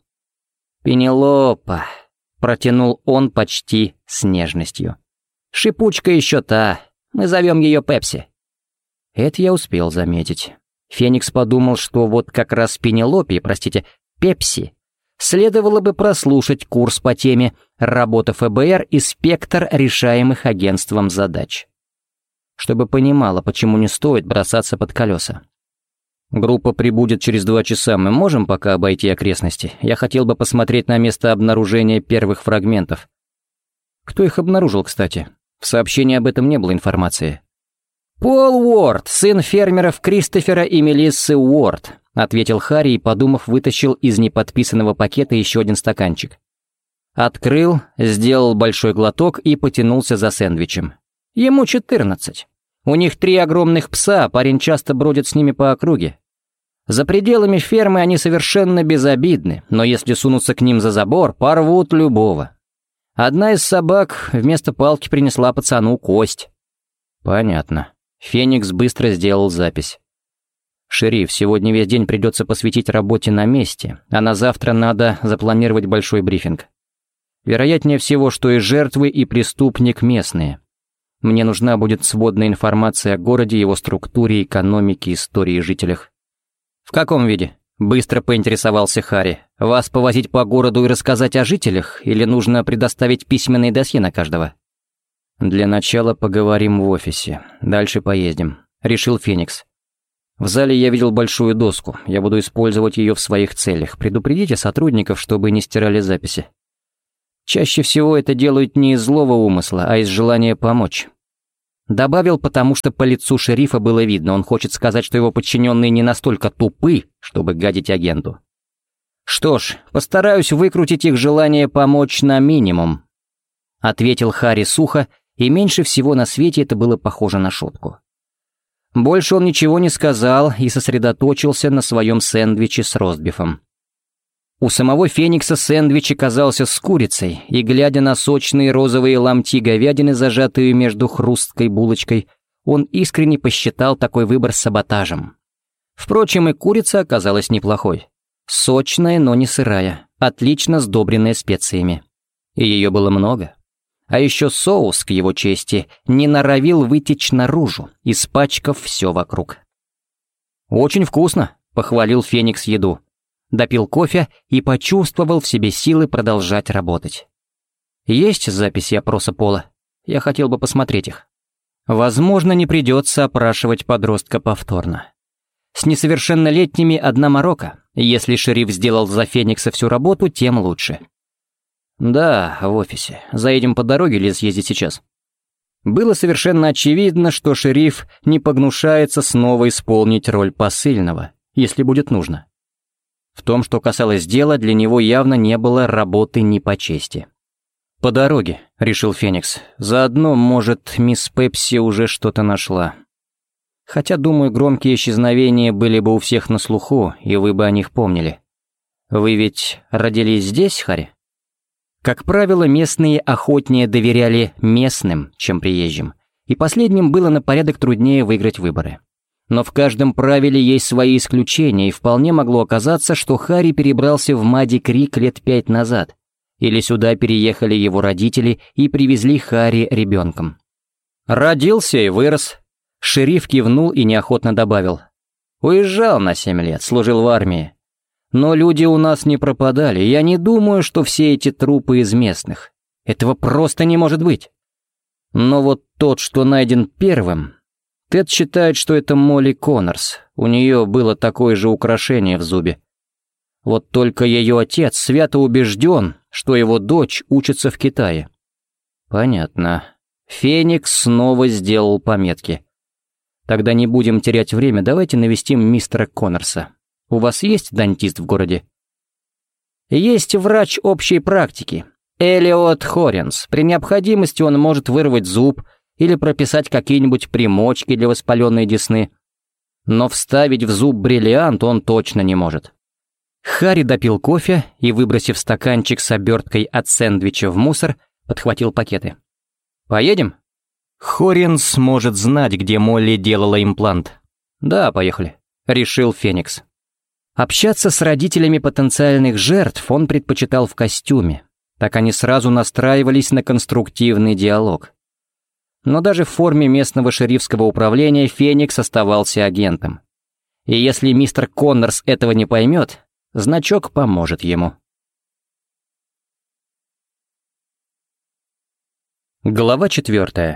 «Пенелопа», — протянул он почти с нежностью. «Шипучка еще та, мы зовем ее Пепси». Это я успел заметить. Феникс подумал, что вот как раз Пенелопе, простите, Пепси, следовало бы прослушать курс по теме «Работа ФБР и спектр решаемых агентством задач», чтобы понимала, почему не стоит бросаться под колеса. «Группа прибудет через два часа, мы можем пока обойти окрестности? Я хотел бы посмотреть на место обнаружения первых фрагментов». Кто их обнаружил, кстати? В сообщении об этом не было информации. «Пол Уорд, сын фермеров Кристофера и Мелиссы Уорд», ответил Харри и, подумав, вытащил из неподписанного пакета еще один стаканчик. Открыл, сделал большой глоток и потянулся за сэндвичем. Ему четырнадцать. У них три огромных пса, парень часто бродит с ними по округе. За пределами фермы они совершенно безобидны, но если сунуться к ним за забор, порвут любого. Одна из собак вместо палки принесла пацану кость. Понятно. Феникс быстро сделал запись. «Шериф, сегодня весь день придется посвятить работе на месте, а на завтра надо запланировать большой брифинг. Вероятнее всего, что и жертвы, и преступник местные. Мне нужна будет сводная информация о городе, его структуре, экономике, истории и жителях». «В каком виде?» — быстро поинтересовался Харри. «Вас повозить по городу и рассказать о жителях, или нужно предоставить письменные досье на каждого?» «Для начала поговорим в офисе, дальше поездим», — решил Феникс. «В зале я видел большую доску, я буду использовать ее в своих целях. Предупредите сотрудников, чтобы не стирали записи. Чаще всего это делают не из злого умысла, а из желания помочь». Добавил, потому что по лицу шерифа было видно, он хочет сказать, что его подчиненные не настолько тупы, чтобы гадить агенту. «Что ж, постараюсь выкрутить их желание помочь на минимум», — ответил Харри сухо, и меньше всего на свете это было похоже на шутку. Больше он ничего не сказал и сосредоточился на своем сэндвиче с ростбифом. У самого Феникса сэндвич оказался с курицей, и, глядя на сочные розовые ломти говядины, зажатые между хрусткой булочкой, он искренне посчитал такой выбор саботажем. Впрочем, и курица оказалась неплохой. Сочная, но не сырая, отлично сдобренная специями. И ее было много. А еще соус, к его чести, не норовил вытечь наружу, испачкав все вокруг. «Очень вкусно», — похвалил Феникс еду. Допил кофе и почувствовал в себе силы продолжать работать. Есть записи опроса Пола? Я хотел бы посмотреть их. Возможно, не придется опрашивать подростка повторно. С несовершеннолетними одна морока. Если шериф сделал за Феникса всю работу, тем лучше. Да, в офисе. Заедем по дороге или съездить сейчас? Было совершенно очевидно, что шериф не погнушается снова исполнить роль посыльного, если будет нужно. В том, что касалось дела, для него явно не было работы ни по чести. «По дороге», — решил Феникс. «Заодно, может, мисс Пепси уже что-то нашла. Хотя, думаю, громкие исчезновения были бы у всех на слуху, и вы бы о них помнили. Вы ведь родились здесь, Харри?» Как правило, местные охотнее доверяли местным, чем приезжим, и последним было на порядок труднее выиграть выборы. Но в каждом правиле есть свои исключения, и вполне могло оказаться, что Харри перебрался в Мадди-Крик лет пять назад, или сюда переехали его родители и привезли Харри ребенком. «Родился и вырос», — шериф кивнул и неохотно добавил. «Уезжал на семь лет, служил в армии. Но люди у нас не пропадали, я не думаю, что все эти трупы из местных. Этого просто не может быть. Но вот тот, что найден первым... Тед считает, что это Молли Коннорс, у нее было такое же украшение в зубе. Вот только ее отец свято убежден, что его дочь учится в Китае». «Понятно. Феникс снова сделал пометки. Тогда не будем терять время, давайте навестим мистера Коннорса. У вас есть дантист в городе?» «Есть врач общей практики, Элиот Хоренс. При необходимости он может вырвать зуб или прописать какие-нибудь примочки для воспаленной десны. Но вставить в зуб бриллиант он точно не может». Харри допил кофе и, выбросив стаканчик с оберткой от сэндвича в мусор, подхватил пакеты. «Поедем?» Хоренс может знать, где Молли делала имплант. «Да, поехали», — решил Феникс. Общаться с родителями потенциальных жертв он предпочитал в костюме. Так они сразу настраивались на конструктивный диалог. Но даже в форме местного шерифского управления Феникс оставался агентом. И если мистер Коннорс этого не поймет, значок поможет ему. Глава четвертая.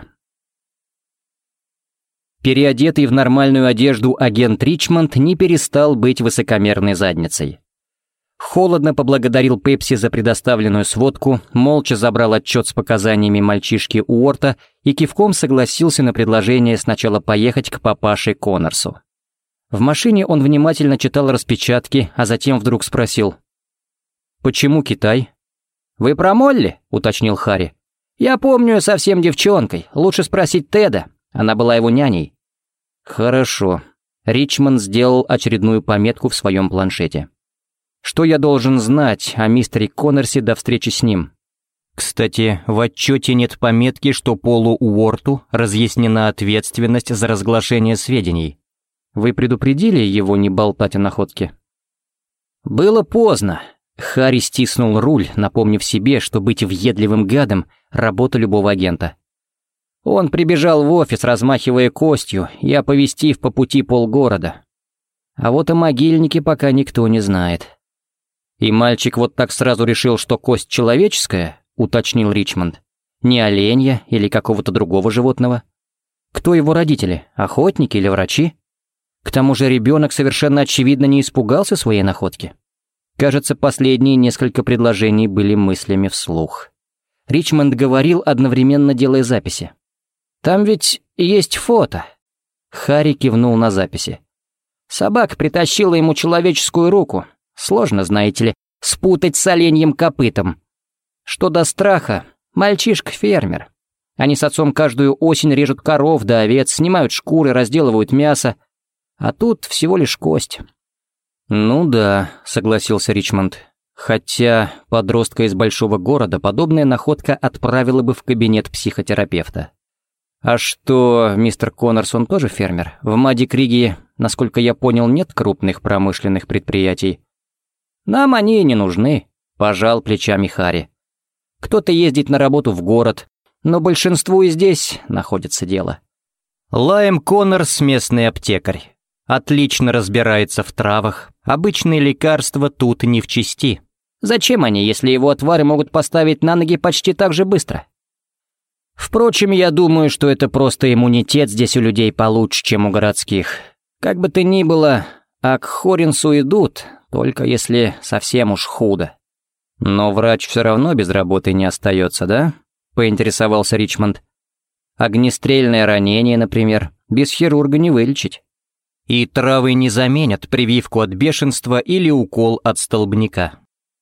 Переодетый в нормальную одежду агент Ричмонд не перестал быть высокомерной задницей. Холодно поблагодарил Пепси за предоставленную сводку, молча забрал отчет с показаниями мальчишки Уорта и кивком согласился на предложение сначала поехать к папаше Коннорсу. В машине он внимательно читал распечатки, а затем вдруг спросил: «Почему Китай?» «Вы про Молли?» — уточнил Харри. «Я помню, совсем девчонкой. Лучше спросить Теда. Она была его няней». «Хорошо». Ричмонд сделал очередную пометку в своем планшете. «Что я должен знать о мистере Коннорсе до встречи с ним?» Кстати, в отчете нет пометки, что Полу Уорту разъяснена ответственность за разглашение сведений. Вы предупредили его не болтать о находке? «Было поздно». Харри стиснул руль, напомнив себе, что быть въедливым гадом — работа любого агента. Он прибежал в офис, размахивая костью и оповестив по пути полгорода. А вот о могильнике пока никто не знает. «И мальчик вот так сразу решил, что кость человеческая?» — уточнил Ричмонд. Не оленя или какого-то другого животного? Кто его родители, охотники или врачи? К тому же ребенок совершенно очевидно не испугался своей находки. Кажется, последние несколько предложений были мыслями вслух. Ричмонд говорил, одновременно делая записи. «Там ведь есть фото». Харри кивнул на записи. «Собака притащила ему человеческую руку. Сложно, знаете ли, спутать с оленьим копытом. Что до страха, мальчишка-фермер. Они с отцом каждую осень режут коров да овец, снимают шкуры, разделывают мясо. А тут всего лишь кость». «Ну да», — согласился Ричмонд. Хотя подростка из большого города подобная находка отправила бы в кабинет психотерапевта. «А что, мистер Коннорсон тоже фермер? В Мадди-Криге, насколько я понял, нет крупных промышленных предприятий». «Нам они и не нужны», — пожал плечами Харри. «Кто-то ездит на работу в город, но большинству и здесь находится дело». Лайм Коннорс — местный аптекарь. Отлично разбирается в травах. Обычные лекарства тут не в чести. Зачем они, если его отвары могут поставить на ноги почти так же быстро? Впрочем, я думаю, что это просто иммунитет здесь у людей получше, чем у городских. Как бы то ни было, а к Хоринсу идут, только если совсем уж худо. Но врач все равно без работы не остается, да? Поинтересовался Ричмонд. Огнестрельное ранение, например, без хирурга не вылечить. И травы не заменят прививку от бешенства или укол от столбняка.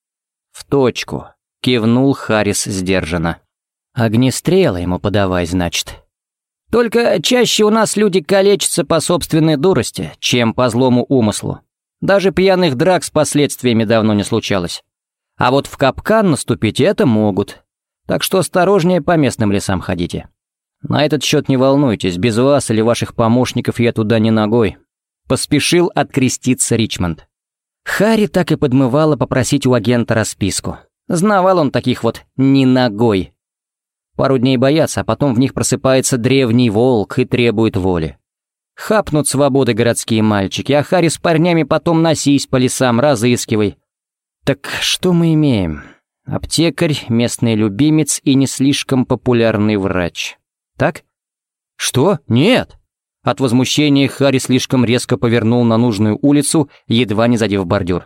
«В точку», — кивнул Харрис сдержанно. «Огнестрела ему подавай, значит». «Только чаще у нас люди калечатся по собственной дурости, чем по злому умыслу. Даже пьяных драк с последствиями давно не случалось. А вот в капкан наступить это могут. Так что осторожнее по местным лесам ходите. На этот счет не волнуйтесь, без вас или ваших помощников я туда не ногой». Поспешил откреститься Ричмонд. Харри так и подмывало попросить у агента расписку. Знавал он таких вот «не ногой». Пару дней боятся, а потом в них просыпается древний волк и требует воли. Хапнут свободы городские мальчики, а Харри с парнями потом носись по лесам, разыскивай. Так что мы имеем? Аптекарь, местный любимец и не слишком популярный врач. Так? Что? Нет! От возмущения Харри слишком резко повернул на нужную улицу, едва не задев бордюр.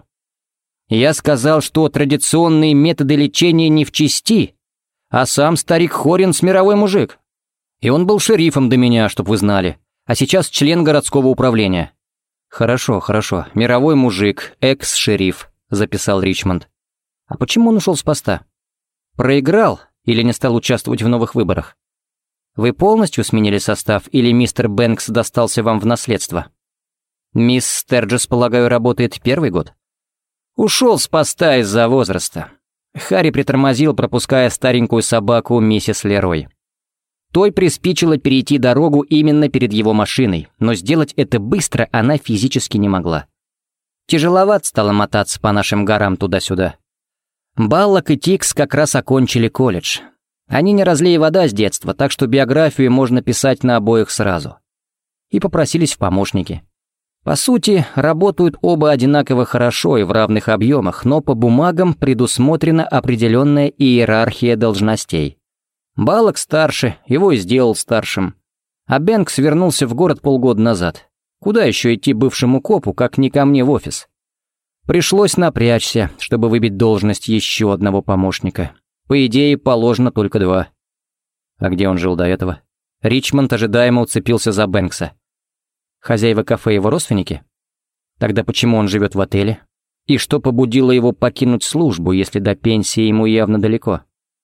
«Я сказал, что традиционные методы лечения не в чести, а сам старик Хоринс мировой мужик. И он был шерифом до меня, чтоб вы знали, а сейчас член городского управления». «Хорошо, хорошо, мировой мужик, экс-шериф», — записал Ричмонд. «А почему он ушел с поста? Проиграл или не стал участвовать в новых выборах? Вы полностью сменили состав, или мистер Бэнкс достался вам в наследство? Мисс Стерджес, полагаю, работает первый год?» «Ушел с поста из-за возраста». Харри притормозил, пропуская старенькую собаку миссис Лерой. Той приспичило перейти дорогу именно перед его машиной, но сделать это быстро она физически не могла. Тяжеловато стало мотаться по нашим горам туда-сюда. Баллок и Тикс как раз окончили колледж. Они не разлей вода с детства, так что биографию можно писать на обоих сразу. И попросились в помощники. По сути, работают оба одинаково хорошо и в равных объемах, но по бумагам предусмотрена определенная иерархия должностей. Баллок старше, его и сделал старшим. А Бэнкс вернулся в город полгода назад. Куда еще идти бывшему копу, как не ко мне в офис? Пришлось напрячься, чтобы выбить должность еще одного помощника. По идее, положено только два. А где он жил до этого? Ричмонд ожидаемо уцепился за Бэнкса. Хозяева кафе его родственники? Тогда почему он живет в отеле? И что побудило его покинуть службу, если до пенсии ему явно далеко?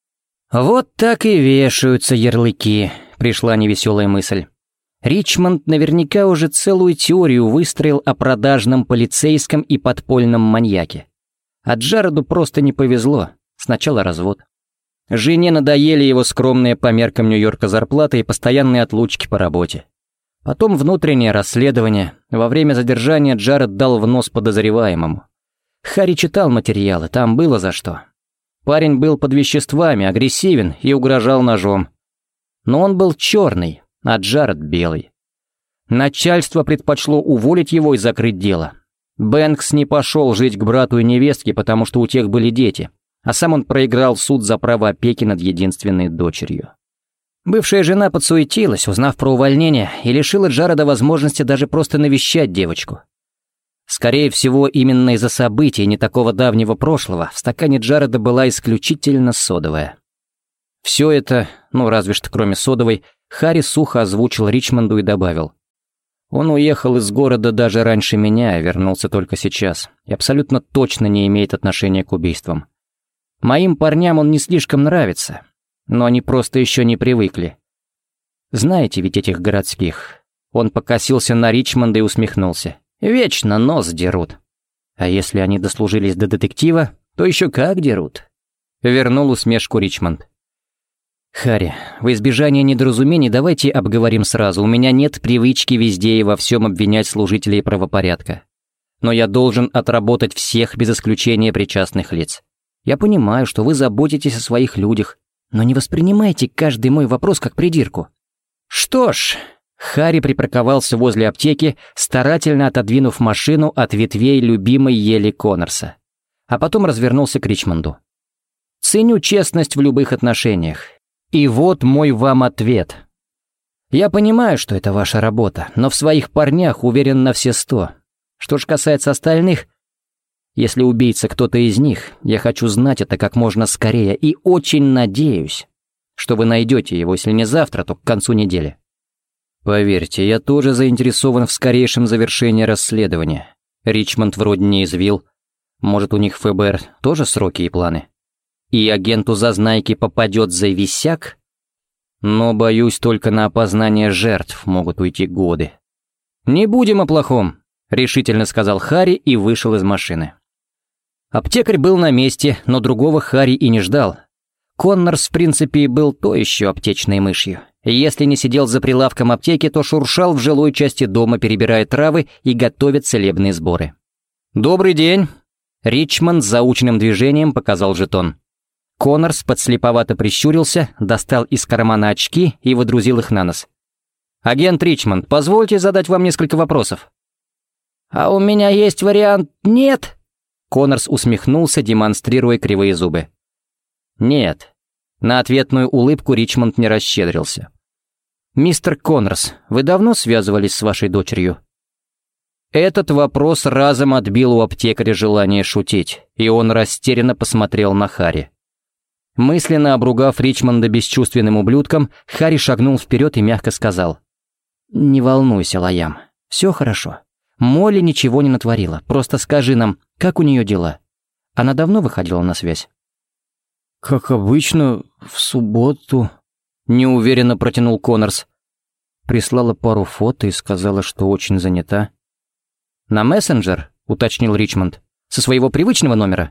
Вот так и вешаются ярлыки, пришла невеселая мысль. Ричмонд наверняка уже целую теорию выстроил о продажном полицейском и подпольном маньяке. А Джареду просто не повезло. Сначала развод. Жене надоели его скромные по меркам Нью-Йорка зарплаты и постоянные отлучки по работе. Потом внутреннее расследование. Во время задержания Джаред дал в нос подозреваемому. Харри читал материалы, там было за что. Парень был под веществами, агрессивен и угрожал ножом. Но он был черный, а Джаред белый. Начальство предпочло уволить его и закрыть дело. Бэнкс не пошел жить к брату и невестке, потому что у тех были дети. а сам он проиграл суд за право опеки над единственной дочерью. Бывшая жена подсуетилась, узнав про увольнение, и лишила Джареда возможности даже просто навещать девочку. Скорее всего, именно из-за событий не такого давнего прошлого в стакане Джареда была исключительно содовая. Все это, ну разве что кроме содовой, Харри сухо озвучил Ричмонду и добавил: «Он уехал из города даже раньше меня, и вернулся только сейчас, и абсолютно точно не имеет отношения к убийствам. Моим парням он не слишком нравится, но они просто еще не привыкли. Знаете ведь этих городских?» Он покосился на Ричмонда и усмехнулся. «Вечно нос дерут. А если они дослужились до детектива, то еще как дерут». Вернул усмешку Ричмонд. «Харри, во избежание недоразумений давайте обговорим сразу. У меня нет привычки везде и во всем обвинять служителей правопорядка. Но я должен отработать всех без исключения причастных лиц. Я понимаю, что вы заботитесь о своих людях, но не воспринимайте каждый мой вопрос как придирку». «Что ж...» Харри припарковался возле аптеки, старательно отодвинув машину от ветвей любимой ели Коннорса, а потом развернулся к Ричмонду. «Ценю честность в любых отношениях. И вот мой вам ответ. Я понимаю, что это ваша работа, но в своих парнях уверен на все сто. Что ж касается остальных, если убийца кто-то из них, я хочу знать это как можно скорее и очень надеюсь, что вы найдете его, если не завтра, то к концу недели». «Поверьте, я тоже заинтересован в скорейшем завершении расследования. Ричмонд вроде не извил. Может, у них эф бэ эр тоже сроки и планы? И агенту Зазнайки попадет за висяк? Но, боюсь, только на опознание жертв могут уйти годы». «Не будем о плохом», — решительно сказал Харри и вышел из машины. Аптекарь был на месте, но другого Харри и не ждал. Коннорс, в принципе, был то еще аптечной мышью. Если не сидел за прилавком аптеки, то шуршал в жилой части дома, перебирая травы и готовя целебные сборы. «Добрый день!» Ричмонд заученным движением показал жетон. Коннорс подслеповато прищурился, достал из кармана очки и водрузил их на нос. «Агент Ричмонд, позвольте задать вам несколько вопросов». «А у меня есть вариант «нет»?» Коннорс усмехнулся, демонстрируя кривые зубы. «Нет». На ответную улыбку Ричмонд не расщедрился. «Мистер Коннорс, вы давно связывались с вашей дочерью?» Этот вопрос разом отбил у аптекаря желание шутить, и он растерянно посмотрел на Харри. Мысленно обругав Ричмонда бесчувственным ублюдком, Харри шагнул вперед и мягко сказал: «Не волнуйся, Лайам, все хорошо. Молли ничего не натворила, просто скажи нам, как у нее дела? Она давно выходила на связь?» «Как обычно, в субботу», — неуверенно протянул Коннорс. Прислала пару фото и сказала, что очень занята. «На мессенджер?» — уточнил Ричмонд. «Со своего привычного номера?»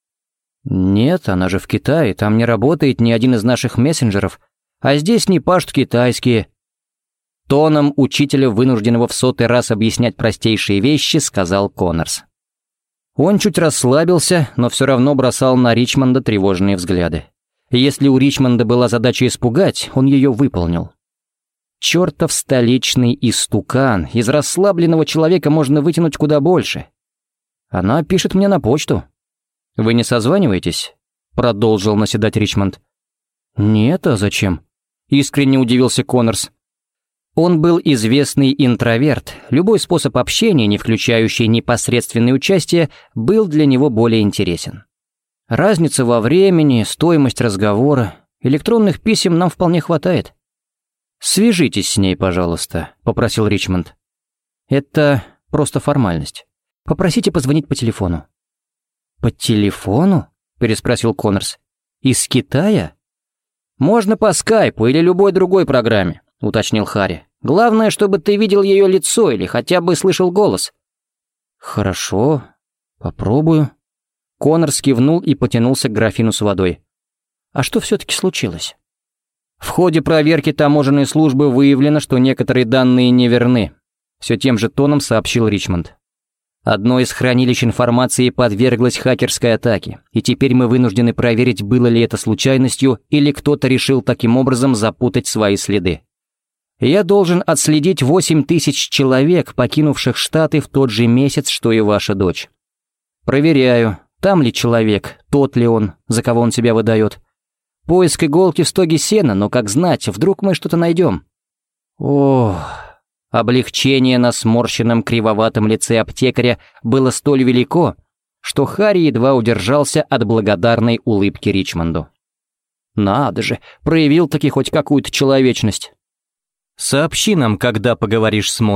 «Нет, она же в Китае, там не работает ни один из наших мессенджеров, а здесь не пашут китайские». Тоном учителя, вынужденного в сотый раз объяснять простейшие вещи, сказал Коннорс. Он чуть расслабился, но все равно бросал на Ричмонда тревожные взгляды. Если у Ричмонда была задача испугать, он ее выполнил. Чертов столичный истукан, из расслабленного человека можно вытянуть куда больше. Она пишет мне на почту. «Вы не созваниваетесь?» — продолжил наседать Ричмонд. «Нет, а зачем?» — искренне удивился Коннорс. Он был известный интроверт, любой способ общения, не включающий непосредственное участие, был для него более интересен. Разница во времени, стоимость разговора, электронных писем нам вполне хватает. «Свяжитесь с ней, пожалуйста», — попросил Ричмонд. «Это просто формальность. Попросите позвонить по телефону». «По телефону?» — переспросил Коннорс. «Из Китая?» «Можно по скайпу или любой другой программе», — уточнил Харри. «Главное, чтобы ты видел ее лицо или хотя бы слышал голос». «Хорошо, попробую». Коннорс кивнул и потянулся к графину с водой. «А что все-таки случилось?» «В ходе проверки таможенной службы выявлено, что некоторые данные неверны», — все тем же тоном сообщил Ричмонд. «Одно из хранилищ информации подверглось хакерской атаке, и теперь мы вынуждены проверить, было ли это случайностью или кто-то решил таким образом запутать свои следы. Я должен отследить восемь тысяч человек, покинувших Штаты в тот же месяц, что и ваша дочь. Проверяю, Там ли человек, тот ли он, за кого он себя выдает. Поиск иголки в стоге сена, но как знать, вдруг мы что-то найдем. Ох, облегчение на сморщенном кривоватом лице аптекаря было столь велико, что Харри едва удержался от благодарной улыбки Ричмонду. Надо же, проявил таки хоть какую-то человечность. «Сообщи нам, когда поговоришь с Мо».